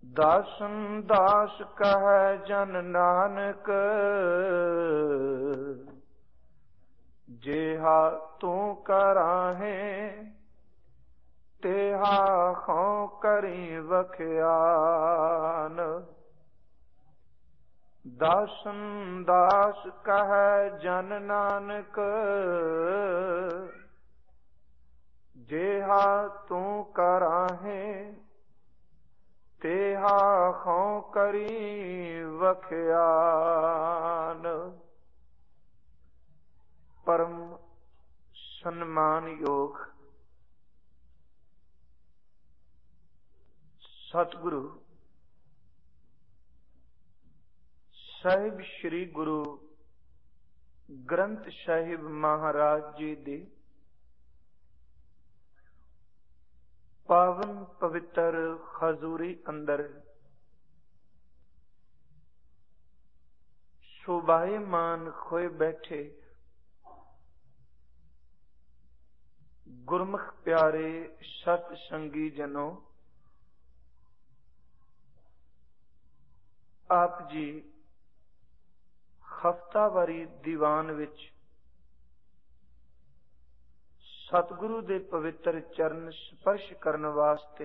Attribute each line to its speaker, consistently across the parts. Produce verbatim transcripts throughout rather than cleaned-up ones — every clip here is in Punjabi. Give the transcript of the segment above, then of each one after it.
Speaker 1: दासन दास कहै जन नानक, जेहा तू कराहे तेहा खौ करी वख्यान। दासन दास कहै जन नानक, जेहा तू कराहे तेहा खौ करी वख्यान। परम सम्मान योग सतगुरु ਸਾਹਿਬ श्री गुरु ग्रंथ साहिब महाराज जी दी पावन पवित्र हजूरी अंदर शोभायमान होए बैठे गुरमुख प्यारे सत संगी जनों, आप जी हफ्तावारी दीवान विच सतगुरु दे पवित्र चरण स्पर्श करने वास्ते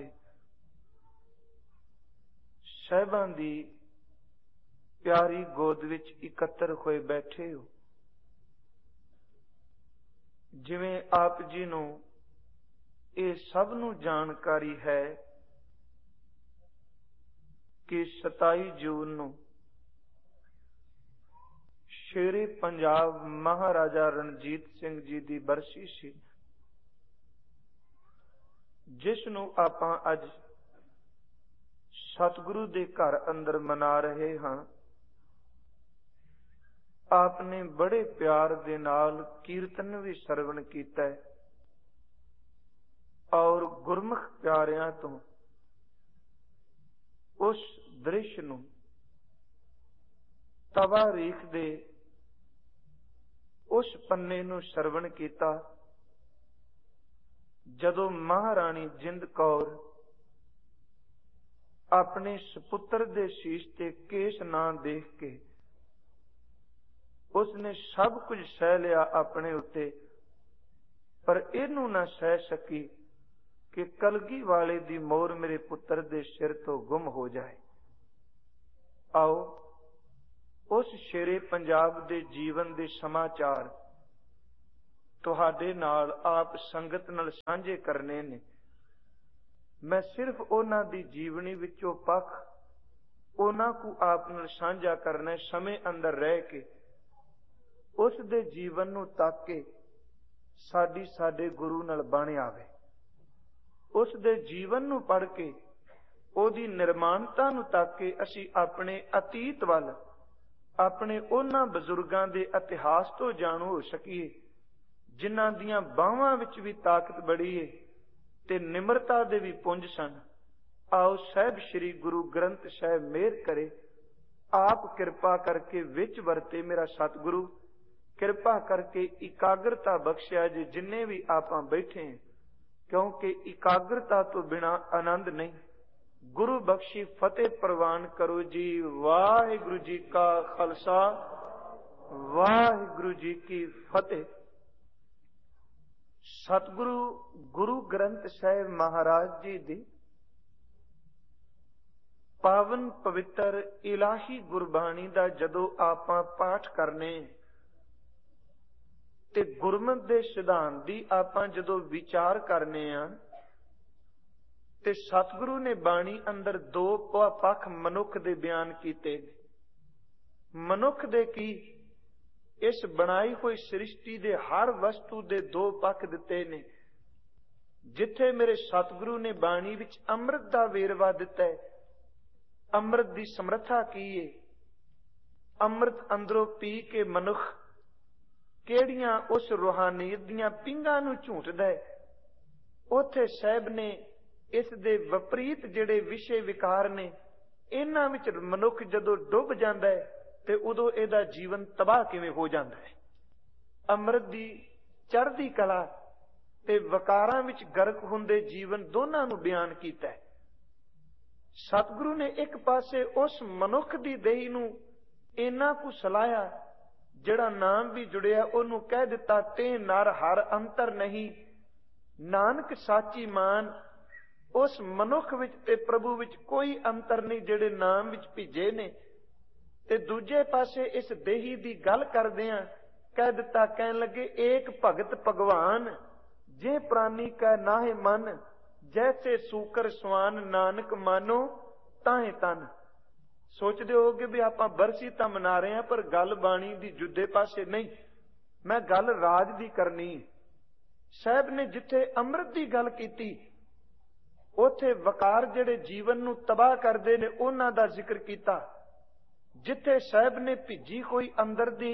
Speaker 1: साहिबां दी प्यारी गोद विच इकत्तर होए बैठे हो। जिवें आप जी नूं ये सब नूं जानकारी है कि सताई जून नूं शेरे पंजाब महाराजा रणजीत सिंह जी दी बरसी सी, जिस नूं आपां अज सतगुरु दे घर अंदर मना रहे हां। आपने बड़े प्यार दे नाल कीर्तन भी सरवण कीता है और गुरमुख प्यारियां तो उस दृश्य नूं तवारीख दे उस पन्ने नूं सरवण कीता जदों महारानी जिंद कौर अपने सपुत्र दे शीश ते केस ना देख के उसने सब कुछ सह लिया अपने उत्ते, पर इनू ना सह सकी कि कलगी वाले दी मोर मेरे पुत्र दे सिर तो गुम हो जाए। आओ उस शेरे पंजाब दे जीवन दे समाचार तुहाडे नाल आप संगत नाल सांझे करने ने। मैं सिर्फ उन्हां दी जीवनी विचों पख उन्हां को आप नाल सांझा करना, समय अंदर रह के उस दे जीवन नूं तक के साडी साडे गुरु नाल बण आवे। उस दे जीवन नूं पढ़ के ओदी निर्माणता नूं तक के असी अपने अतीत वल अपने उन्हां बजुर्गां दे इतिहास तो जाणू हो सकीए जिन्हां दियां बाहां विच भी ताकत बड़ी है ते निमरता दे भी पुंज सन। आओ साहिब श्री गुरु ग्रंथ साहिब मेहर करे, आप कृपा करके विच वरते मेरा सतगुरु कृपा करके इकाग्रता बख्शिया जे जिन्ने भी आपां बैठे हैं, क्योंकि इकाग्रता तो बिना आनंद नहीं। गुरु बख्शी फतेह प्रवान करो जी। वाहिगुरु जी का खालसा वाहिगुरु जी की फतेह। सतगुरु गुरु ग्रंथ साहिब महाराज जी दी पावन पवित्र इलाही गुरबाणी दा जदों आपां पाठ करने ते गुरमत दे सिद्धांत दी आपां जदों विचार करने आ ते सतगुरु ने बाणी अंदर दो पख मनुख दे बयान कीते। मनुख दे की इस बनाई हुई सृष्टि दे हर वस्तु दे दो पख दिते ने। जिथे मेरे सतगुरु ने बाणी विच अमृत दा वेरवा दिता है, अमृत दी समर्था की है, अमृत अंदरों पी के मनुख केड़ियां उस रूहानीयत दियां पिंगां नूं झूटदा है, उथे साहिब ने इस दे विपरीत जिहड़े विषय विकार ने इन्हां विच मनुख जदों डुब जांदा है ते उदों इहदा जीवन तबाह किवें हो जांदा है। अमृत दी चढ़दी कला ते वकारां विच गर्क हुंदे जीवन दोनां नूं बयान कीता है। ਸਤਿਗੁਰੂ ਨੇ ਇੱਕ ਪਾਸੇ ਉਸ ਮਨੁੱਖ ਦੀ ਦੇਹੀ ਨੂੰ ਇੰਨਾ ਕੁ ਸਲਾਹਿਆ, ਜਿਹੜਾ ਨਾਮ ਵੀ ਜੁੜਿਆ ਉਹਨੂੰ ਕਹਿ ਦਿੱਤਾ, ਤੇ ਨਰ ਹਰ ਅੰਤਰ ਨਹੀਂ, ਨਾਨਕ ਸਾਚੀ ਮਾਨ। ਉਸ ਮਨੁੱਖ ਵਿੱਚ ਤੇ ਪ੍ਰਭੂ ਵਿੱਚ ਕੋਈ ਅੰਤਰ ਨਹੀਂ, ਜਿਹੜੇ ਨਾਮ ਵਿੱਚ ਭਿੱਜੇ ਨੇ। ਤੇ ਦੂਜੇ ਪਾਸੇ ਇਸ ਦੇਹੀ ਦੀ ਗੱਲ ਕਰਦਿਆਂ ਕਹਿ ਦਿੱਤਾ, ਕਹਿਣ ਲੱਗੇ, ਏਕ ਭਗਤ ਭਗਵਾਨ, ਜੇ ਪ੍ਰਾਨੀ ਕੈ ਨਾਹੇ ਮਨ, ਜੈਸੇ ਸੂਕਰ ਸਵਾਨ, ਨਾਨਕ ਮਾਨੋ ਤਾਹੇ ਤਨ। ਸੋਚਦੇ ਹੋਗੇ ਵੀ ਆਪਾਂ ਬਰਸੀ ਤਾਂ ਮਨਾ ਰਹੇ ਹਾਂ, ਪਰ ਗੱਲ ਬਾਣੀ ਦੀ ਜੁਦੇ ਪਾਸੇ ਨਹੀਂ, ਮੈਂ ਗੱਲ ਰਾਜ ਦੀ ਕਰਨੀ। ਸਾਹਿਬ ਨੇ ਜਿੱਥੇ ਅੰਮ੍ਰਿਤ ਦੀ ਗੱਲ ਕੀਤੀ, ਉੱਥੇ ਵਕਾਰ ਜਿਹੜੇ ਜੀਵਨ ਨੂੰ ਤਬਾਹ ਕਰਦੇ ਨੇ ਉਹਨਾਂ ਦਾ ਜ਼ਿਕਰ ਕੀਤਾ। ਜਿੱਥੇ ਸਾਹਿਬ ਨੇ ਭਿੱਜੀ ਹੋਈ ਅੰਦਰ ਦੀ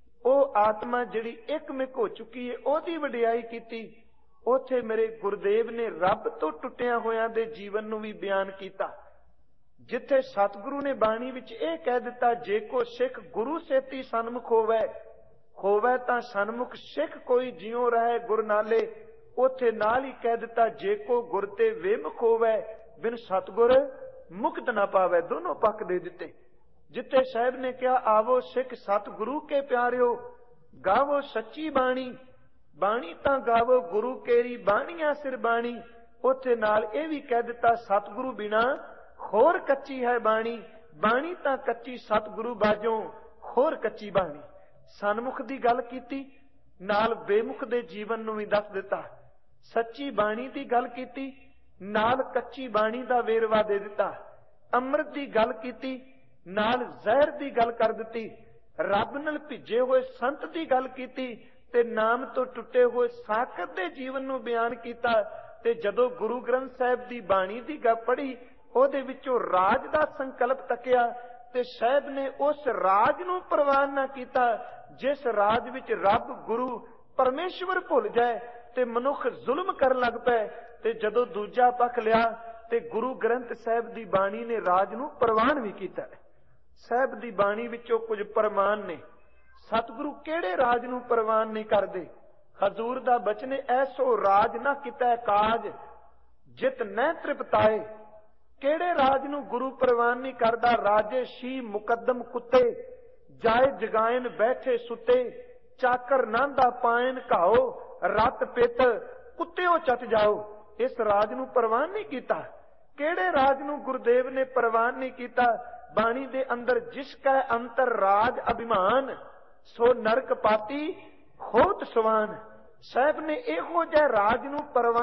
Speaker 1: ਉਹ ਆਤਮਾ ਜਿਹੜੀ ਇੱਕਮਿਕ ਹੋ ਚੁੱਕੀ ਹੈ, ਉਹਦੀ ਵਡਿਆਈ ਕੀਤੀ। ਉੱਥੇ ਮੇਰੇ ਗੁਰਦੇਵ ਨੇ ਰੱਬ ਤੋਂ ਟੁੱਟਿਆਂ ਹੋਇਆਂ ਦੇ ਜੀਵਨ ਨੂੰ ਵੀ ਬਿਆਨ ਕੀਤਾ। ਜਿੱਥੇ ਸਤਿਗੁਰੂ ਨੇ ਬਾਣੀ ਵਿੱਚ ਇਹ ਕਹਿ ਦਿੱਤਾ, ਜੇ ਕੋ ਸਿੱਖ ਗੁਰੂ ਸੇਤੀ ਸਨਮੁਖ ਹੋਵੇ, ਹੋਵੇ ਤਾਂ ਸਨਮੁਖ ਸਿੱਖ ਕੋਈ ਜਿਉ ਰਹੇ ਗੁਰ ਨਾਲੇ। ਉੱਥੇ ਨਾਲ ਹੀ ਕਹਿ ਦਿੱਤਾ, ਜੇ ਕੋ ਗੁਰ ਤੇ ਵੇਮੁਖ ਹੋਵੇ, ਬਿਨ ਸਤਿਗੁਰ ਮੁਕਤ ਨਾ ਪਾਵੇ। ਦੋਨੋਂ ਪੱਖ ਦੇ ਦਿੱਤੇ। ਜਿੱਥੇ ਸਾਹਿਬ ਨੇ ਕਿਹਾ, ਆਵੋ ਸਿੱਖ ਸਤਿਗੁਰੂ ਕੇ ਪਿਆਰਿਓ, ਗਾਵੋ ਸੱਚੀ ਬਾਣੀ, ਬਾਣੀ ਤਾਂ ਗਾਵੋ ਗੁਰੂ ਕੇਰੀ, ਬਾਣੀਆਂ ਸਿਰ ਬਾਣੀ। ਉੱਥੇ ਨਾਲ ਇਹ ਵੀ ਕਹਿ ਦਿੱਤਾ, ਸਤਿਗੁਰੂ ਬਿਨਾ ਹੋਰ ਕੱਚੀ ਹੈ ਬਾਣੀ, ਬਾਣੀ ਤਾਂ ਕੱਚੀ ਸਤਿਗੁਰੂ ਬਾਝੋਂ ਹੋਰ ਕੱਚੀ ਬਾਣੀ। ਸਨਮੁਖ ਦੀ ਗੱਲ ਕੀਤੀ, ਨਾਲ ਬੇਮੁਖ ਦੇ ਜੀਵਨ ਨੂੰ ਵੀ ਦੱਸ ਦਿੱਤਾ। ਸੱਚੀ ਬਾਣੀ ਦੀ ਗੱਲ ਕੀਤੀ, ਨਾਲ ਕੱਚੀ ਬਾਣੀ ਦਾ ਵੇਰਵਾ ਦੇ ਦਿੱਤਾ। ਅੰਮ੍ਰਿਤ ਦੀ ਗੱਲ ਕੀਤੀ, ਨਾਲ ਜ਼ਹਿਰ ਦੀ ਗੱਲ ਕਰ ਦਿੱਤੀ। ਰੱਬ ਨਾਲ ਭਿੱਜੇ ਹੋਏ ਸੰਤ ਦੀ ਗੱਲ ਕੀਤੀ, ਤੇ ਨਾਮ ਤੋਂ ਟੁੱਟੇ ਹੋਏ ਸਾਖਤ ਦੇ ਜੀਵਨ ਨੂੰ ਬਿਆਨ ਕੀਤਾ। ਤੇ ਜਦੋਂ ਗੁਰੂ ਗ੍ਰੰਥ ਸਾਹਿਬ ਦੀ ਬਾਣੀ ਦੀ ਗੱਲ ਪੜ੍ਹੀ, ਉਹਦੇ ਵਿੱਚੋਂ ਰਾਜ ਦਾ ਸੰਕਲਪ ਤੱਕਿਆ, ਤੇ ਸਾਹਿਬ ਨੇ ਉਸ ਰਾਜ ਨੂੰ ਪ੍ਰਵਾਨ ਨਾ ਕੀਤਾ ਜਿਸ ਰਾਜ ਵਿੱਚ ਰੱਬ ਗੁਰੂ ਪਰਮੇਸ਼ਵਰ ਭੁੱਲ ਜਾਏ ਤੇ ਮਨੁੱਖ ਜ਼ੁਲਮ ਕਰਨ ਲੱਗ ਪਏ। ਤੇ ਜਦੋਂ ਦੂਜਾ ਪੱਖ ਲਿਆ ਤੇ ਗੁਰੂ ਗ੍ਰੰਥ ਸਾਹਿਬ ਦੀ ਬਾਣੀ ਨੇ ਰਾਜ ਨੂੰ ਪ੍ਰਵਾਨ ਵੀ ਕੀਤਾ। ਸਾਹਿਬ ਦੀ ਬਾਣੀ ਵਿੱਚੋਂ ਕੁਝ ਪ੍ਰਮਾਣ ਨੇ। ਸਤਿਗੁਰੂ ਕਿਹੜੇ ਰਾਜ ਨੂੰ ਪ੍ਰਵਾਨ ਨਹੀਂ ਕਰਦੇ? ਹਜ਼ੂਰ ਦਾ ਬਚਨ ਹੈ, ਐਸੋ ਰਾਜ ਨਾ ਕੀਤਾ ਕਾਜ, ਜਿਤ ਨਹਿ ਤ੍ਰਿਪਤਾਏ। ਕਿਹੜੇ ਰਾਜ ਨੂੰ ਗੁਰੂ ਪ੍ਰਵਾਨ ਨਹੀਂ ਕਰਦਾ? ਰਾਜੇ ਸ਼ੀ ਮੁਕੱਦਮ ਕੁੱਤੇ, ਜਾਏ ਜਗਾਇਨ ਬੈਠੇ ਸੁੱਤੇ, ਚਾਕਰ ਨਾਂਦਾ ਪਾਇਨ ਘਾਓ, ਰਤ ਪਿੱਤ ਕੁੱਤਿਓ ਚਟ ਜਾਓ। ਇਸ ਰਾਜ ਨੂੰ ਪ੍ਰਵਾਨ ਨਹੀਂ ਕੀਤਾ। ਕਿਹੜੇ ਰਾਜ ਨੂੰ ਗੁਰਦੇਵ ਨੇ ਪ੍ਰਵਾਨ ਨਹੀਂ ਕੀਤਾ? ਬਾਣੀ ਦੇ ਅੰਦਰ, ਜਿਸ ਕੈ ਅੰਤਰ ਰਾਜ ਅਭਿਮਾਨ, ਸੋ ਨਰਕ ਪਾਤੀ ਹੋਤ ਸਵਾਨ। ਸਾਹਿਬ ਨੇ ਇਹੋ ਜਿਹੇ ਰਾਜ ਨੂੰ ਪ੍ਰਵਾਨ